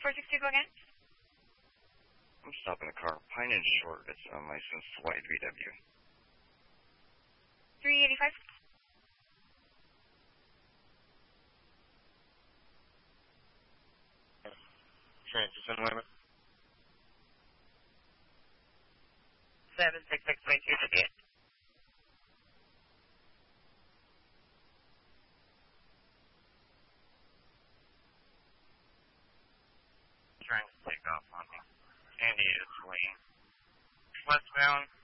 462, go again. I'm stopping the car. Pine and Short. It's unlicensed white VW. 385. Transition limit. 76622 to Trying to take off on me. Andy is lane. Westbound,